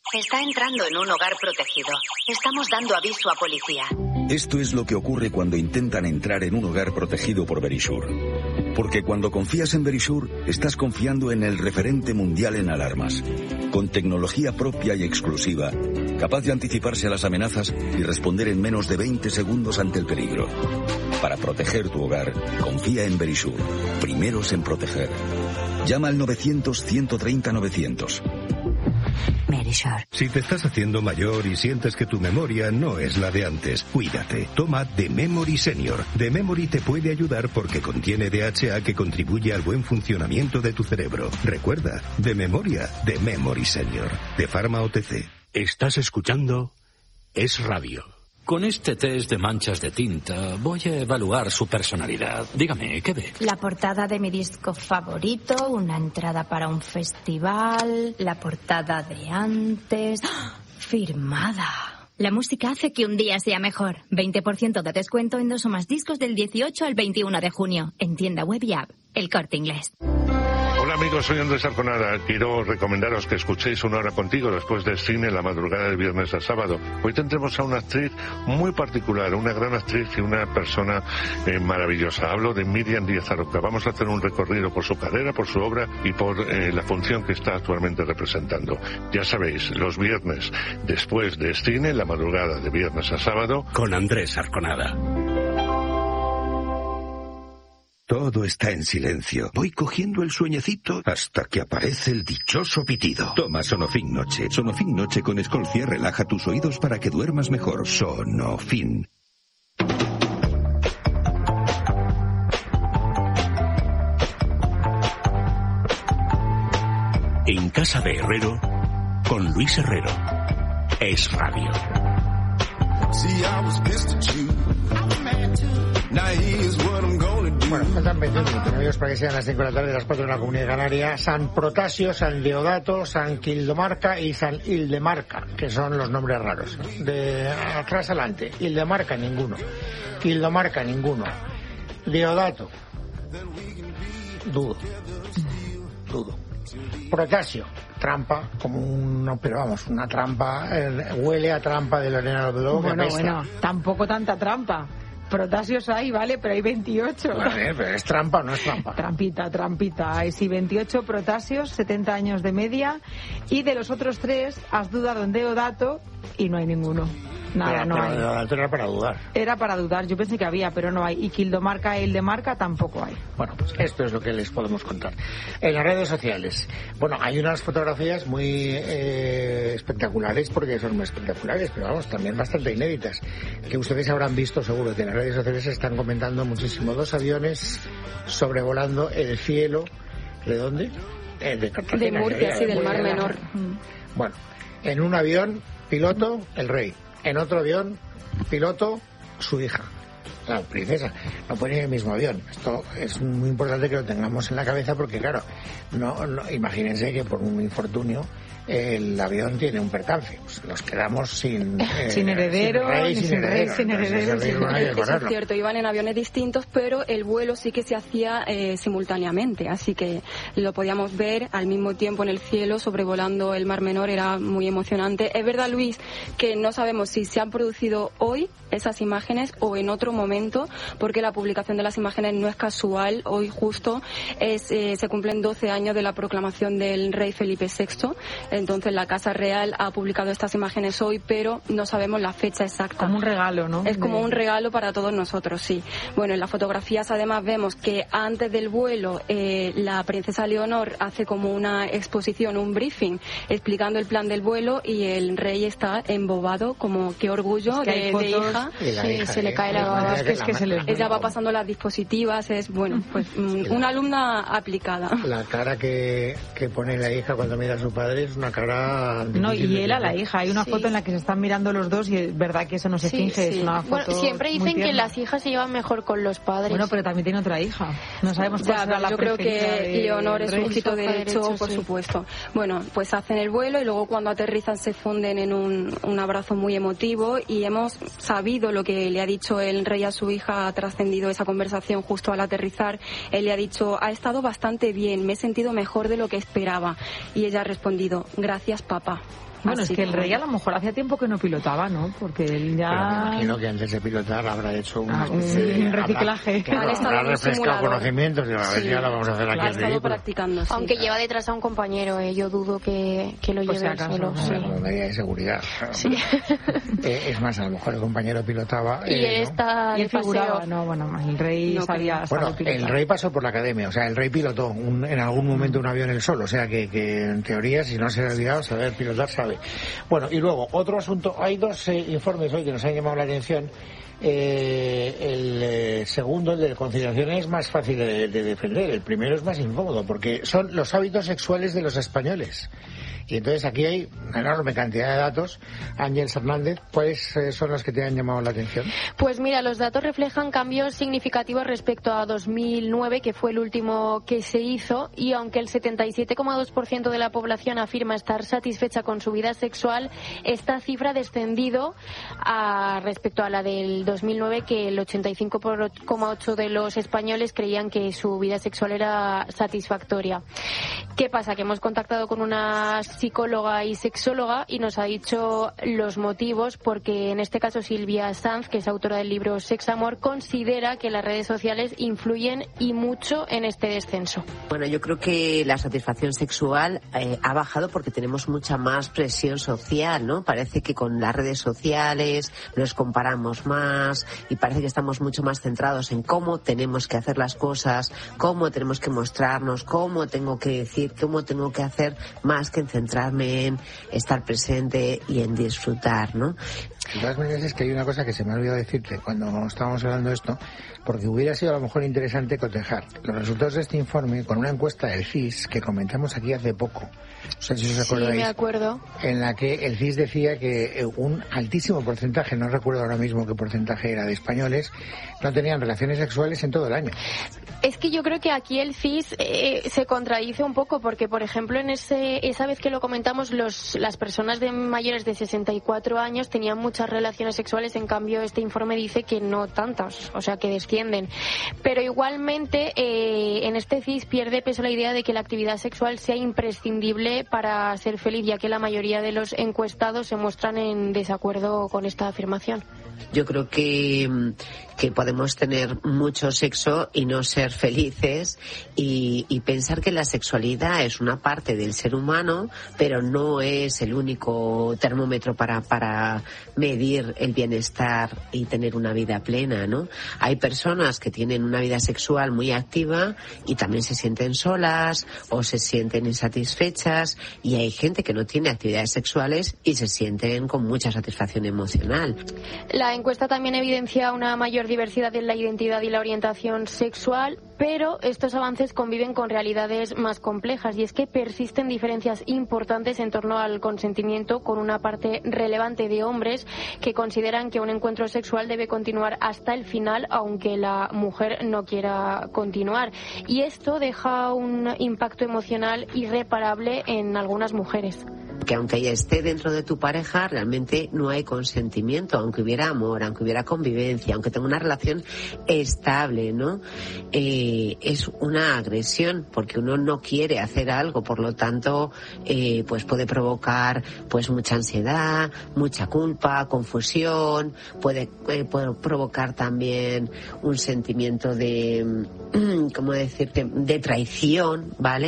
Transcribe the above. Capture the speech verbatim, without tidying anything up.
Está entrando en un hogar protegido. Estamos dando aviso a policía. Esto es lo que ocurre cuando intentan entrar en un hogar protegido por Verisure. Porque cuando confías en Verisure, estás confiando en el referente mundial en alarmas. Con tecnología propia y exclusiva, capaz de anticiparse a las amenazas y responder en menos de veinte segundos ante el peligro. Para proteger tu hogar, confía en Verisure. Primeros en proteger. Llama al novecientos, ciento treinta, novecientos. Verisure. Si te estás haciendo mayor y sientes que tu memoria no es la de antes, cuídate. Toma The Memory Senior. The Memory te puede ayudar porque contiene D H A que contribuye al buen funcionamiento de tu cerebro. Recuerda, de memoria, The Memory Senior. De Pharma O T C. Estás escuchando Es Radio. Con este test de manchas de tinta voy a evaluar su personalidad. Dígame, ¿qué ve? La portada de mi disco favorito, una entrada para un festival, la portada de antes... ¡Ah! Firmada. La música hace que un día sea mejor. veinte por ciento de descuento en dos o más discos del dieciocho al veintiuno de junio. En tienda web y app. El Corte Inglés. Hola amigos, soy Andrés Arconada. Quiero recomendaros que escuchéis Una Hora Contigo después del cine la madrugada de viernes a sábado. Hoy tendremos a una actriz muy particular, una gran actriz y una persona eh, maravillosa. Hablo de Miriam Díaz Aroca. Vamos a hacer un recorrido por su carrera, por su obra y por eh, la función que está actualmente representando. Ya sabéis, los viernes después del cine, la madrugada de viernes a sábado. Con Andrés Arconada. Todo está en silencio. Voy cogiendo el sueñecito hasta que aparece el dichoso pitido. Toma Sonofin Noche. Sonofin Noche con Escolcia relaja tus oídos para que duermas mejor. Sonofin. En casa de Herrero, con Luis Herrero. Es Radio. Bueno, faltan veinte minutos, amigos, para que sean las cinco de la tarde, las cuatro en la Comunidad Canaria. San Protasio, San Deodato, San Quildomarca y San Ildemarca, que son los nombres raros. De atrás adelante. Ildemarca, ninguno. Quildomarca, ninguno. Deodato, dudo. Dudo. Protasio, trampa, como un, pero vamos, una trampa, eh, huele a trampa de Lorena Lobedó. Bueno, bueno, tampoco tanta trampa. Protasios hay, vale, pero hay veintiocho. Vale, pero ¿es trampa o no es trampa? Trampita, trampita. Hay sí, veintiocho protasios, setenta años de media. Y de los otros tres, has dudado en Deodato y no hay ninguno. Nada, pero, no pero hay. Deodato era para dudar. Era para dudar, yo pensé que había, pero no hay. Y Quildomarca e Ildemarca tampoco hay. Bueno, pues esto es lo que les podemos contar. En las redes sociales, bueno, hay unas fotografías muy eh, espectaculares, porque son muy espectaculares, pero vamos, también bastante inéditas, que ustedes habrán visto seguro, que en las redes sociales se están comentando muchísimo. Dos aviones sobrevolando el cielo. ¿De dónde? Eh, de Cartagena. De Murcia, sí, del Mar Menor. Bueno, en un avión, piloto, el rey. En otro avión, piloto, su hija, la princesa. No pueden ir en el mismo avión. Esto es muy importante que lo tengamos en la cabeza porque, claro, no, no imagínense que por un infortunio el avión tiene un percance. Pues nos quedamos sin... Eh, sin heredero, sin rey, sin, sin heredero. Rey, sin heredero. Entonces, sin heredero. Eso es cierto, iban en aviones distintos, pero el vuelo sí que se hacía eh, simultáneamente, así que lo podíamos ver al mismo tiempo en el cielo, sobrevolando el Mar Menor, era muy emocionante. Es verdad, Luis, que no sabemos si se han producido hoy esas imágenes o en otro momento, porque la publicación de las imágenes no es casual. Hoy justo es, eh, se cumplen doce años de la proclamación del rey Felipe sexto, entonces la Casa Real ha publicado estas imágenes hoy, pero no sabemos la fecha exacta. Como un regalo, ¿no? Es como un regalo para todos nosotros, sí. Bueno, en las fotografías además vemos que antes del vuelo eh, la princesa Leonor hace como una exposición, un briefing, explicando el plan del vuelo y el rey está embobado, como qué orgullo, es que de, de hija. Sí, hija, se le cae la baba. Es que, es que se le... Ella va pasando las dispositivas, es, bueno, pues la, una alumna aplicada. La cara que, que pone la hija cuando mira a su padre es una cara... No, y él a la hija. Hay una sí. foto en la que se están mirando los dos y es verdad que eso no se sí, finge, sí. es una foto. Bueno, siempre dicen que las hijas se llevan mejor con los padres. Bueno, pero también tiene otra hija. No sabemos cuál será la Yo creo que Leonor es un hijito de derecho, derecho, por sí. supuesto. Bueno, pues hacen el vuelo y luego cuando aterrizan se funden en un, un abrazo muy emotivo y hemos sabido lo que le ha dicho el rey a su hija, ha trascendido esa conversación justo al aterrizar. Él le ha dicho, ha estado bastante bien, me he sentido mejor de lo que esperaba. Y ella ha respondido, gracias papá. Bueno, Así es que el que, rey a lo mejor hacía tiempo que no pilotaba, ¿no? Porque él ya... Pero me imagino que antes de pilotar habrá hecho un, ah, un de, reciclaje. Habrá, claro, habrá refrescado conocimientos y a ver sí. si ahora vamos a hacer aquí el ridículo. Practicando, sí. Aunque lleva detrás a un compañero, eh, yo dudo que, que lo Pues lleve si acaso, solo. ¿no? Sí. Como medida de seguridad. Sí. Eh, es más, a lo mejor el compañero pilotaba. Y eh, él ¿no? está Y de él figuraba, paseo. no, bueno, el rey No, sabía Bueno, saber pilotar. el rey pasó por la academia, o sea, el rey pilotó un, en algún momento un avión él solo, o sea, que, que en teoría, si no se ha olvidado, saber pilotar sabe. Bueno, y luego, otro asunto, hay dos eh, informes hoy que nos han llamado la atención. Eh, el eh, segundo, el de conciliación, es más fácil de, de defender. El primero es más incómodo porque son los hábitos sexuales de los españoles. Y entonces aquí hay una enorme cantidad de datos. Ángeles Hernández, ¿cuáles eh, son los que te han llamado la atención? Pues mira, los datos reflejan cambios significativos respecto a dos mil nueve, que fue el último que se hizo, y aunque el setenta y siete coma dos por ciento de la población afirma estar satisfecha con su vida sexual, esta cifra ha descendido a, respecto a la del dos mil nueve, que el ochenta y cinco coma ocho por ciento de los españoles creían que su vida sexual era satisfactoria. ¿Qué pasa? Que hemos contactado con una psicóloga y sexóloga y nos ha dicho los motivos, porque en este caso Silvia Sanz, que es autora del libro Sex Amor, considera que las redes sociales influyen y mucho en este descenso. Bueno, yo creo que la satisfacción sexual eh, ha bajado porque tenemos mucha más presión social, ¿no? Parece que con las redes sociales nos comparamos más y parece que estamos mucho más centrados en cómo tenemos que hacer las cosas, cómo tenemos que mostrarnos, cómo tengo que decir, cómo tengo que hacer, más que en centrarme en estar presente y en disfrutar, ¿no? De todas maneras, es que hay una cosa que se me ha olvidado decirte cuando estábamos hablando de esto, porque hubiera sido a lo mejor interesante cotejar los resultados de este informe con una encuesta del C I S que comentamos aquí hace poco. No sé si os acordáis. Sí, me acuerdo. En la que el C I S decía que un altísimo porcentaje, no recuerdo ahora mismo qué porcentaje era, de españoles no tenían relaciones sexuales en todo el año. Es que yo creo que aquí el C I S eh, se contradice un poco porque, por ejemplo, en ese esa vez que lo comentamos, los las personas de mayores de sesenta y cuatro años tenían muchas relaciones sexuales, en cambio este informe dice que no tantas, o sea que descienden. Pero igualmente eh, en este C I S pierde peso la idea de que la actividad sexual sea imprescindible para ser feliz, ya que la mayoría de los encuestados se muestran en desacuerdo con esta afirmación. Yo creo que, que podemos tener mucho sexo y no ser felices y, y pensar que la sexualidad es una parte del ser humano, pero no es el único termómetro para, para medir el bienestar y tener una vida plena, ¿no? Hay personas que tienen una vida sexual muy activa y también se sienten solas o se sienten insatisfechas, y hay gente que no tiene actividades sexuales y se sienten con mucha satisfacción emocional. La encuesta también evidencia una mayor diversidad en la identidad y la orientación sexual, pero estos avances conviven con realidades más complejas, y es que persisten diferencias importantes en torno al consentimiento, con una parte relevante de hombres que consideran que un encuentro sexual debe continuar hasta el final, aunque la mujer no quiera continuar. Y esto deja un impacto emocional irreparable en algunas mujeres. Que aunque ella esté dentro de tu pareja, realmente no hay consentimiento, aunque hubiera amor, aunque hubiera convivencia, aunque tenga una relación estable, ¿no? Eh, es una agresión, porque uno no quiere hacer algo, por lo tanto, eh, pues puede provocar pues mucha ansiedad, mucha culpa, confusión, puede, eh, puede provocar también un sentimiento de, ¿cómo decirte?, de traición, ¿vale?